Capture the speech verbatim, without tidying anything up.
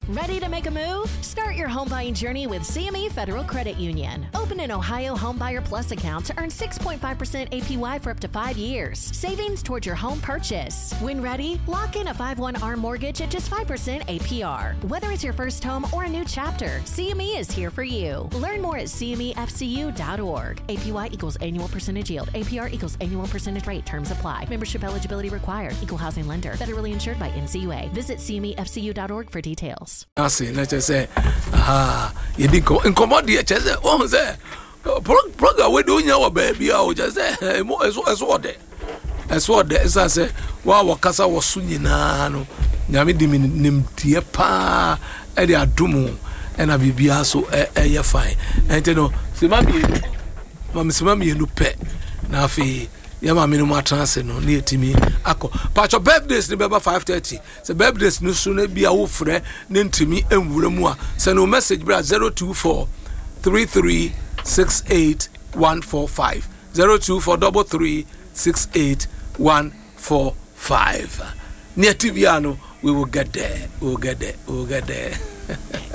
Ready to make a move? Start your home buying journey with C M E Federal Credit Union. Open an Ohio Homebuyer Plus account to earn six point five percent A P Y for up to five years. Savings towards your home purchase. When ready, lock in a five one A R M mortgage at just five percent A P R. Whether it's your first home or a new chapter, C M E is here for you. Learn more at C M E F C U dot org. A P Y equals annual percentage yield. A P R equals annual percentage rate. Terms apply. Membership eligibility required. Equal housing lender. Federally insured by N C U A. Visit C M E F C U dot org for details. I see. Let's just say, ah, you didn't go in commodity. Just say, oh, say, program we doing our baby. I just say, more as as what there, as what there. As I say, wow, wakasa was soon na no. Nyami di mi nim tie pa. Edi adumu. Ena bibia so eh eh fine. Ente no, se ma bi, ma se ma mi enu pe. Na afi. Yama minimum transfer no near Timmy Ako. Patch your birthdays November five thirty. The birthdays no sooner be a woofre, name to me and Wuramua. Send no message bra zero two four three three six eight one four five. Zero two four double three six eight one four five. Near Tiviano, we will get there. We will get there. We will get there.